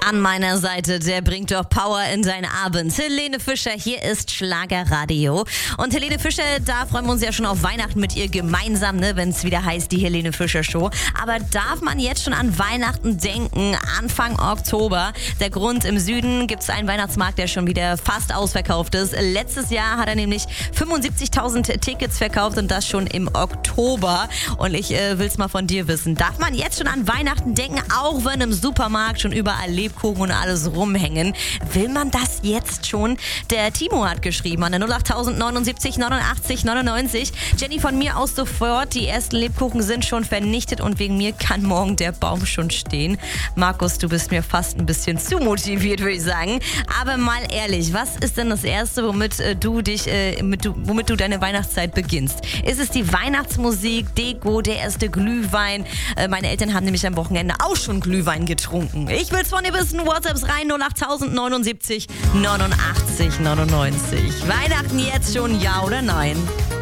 An meiner Seite, der bringt doch Power in deinen Abend. Helene Fischer, hier ist Schlagerradio. Und Helene Fischer, da freuen wir uns ja schon auf Weihnachten mit ihr gemeinsam, ne, wenn es wieder heißt, die Helene Fischer Show. Aber darf man jetzt schon an Weihnachten denken, Anfang Oktober? Der Grund, im Süden gibt es einen Weihnachtsmarkt, der schon wieder fast ausverkauft ist. Letztes Jahr hat er nämlich 75.000 Tickets verkauft und das schon im Oktober. Und ich will es mal von dir wissen. Darf man jetzt schon an Weihnachten denken, auch wenn im Supermarkt schon überall Lebkuchen und alles rumhängen? Will man das jetzt schon? Der Timo hat geschrieben an der 08000 79 89 99. Jenny, von mir aus sofort, die ersten Lebkuchen sind schon vernichtet und wegen mir kann morgen der Baum schon stehen. Markus, du bist mir fast ein bisschen zu motiviert, würde ich sagen. Aber mal ehrlich, was ist denn das Erste, womit du deine Weihnachtszeit beginnst? Ist es die Weihnachtsmusik, Deko, der erste Glühwein? Meine Eltern haben nämlich am Wochenende auch schon Glühwein getrunken. Ich will's von dir wissen. WhatsApps rein 08000 79 89 99. Weihnachten jetzt schon, ja oder nein?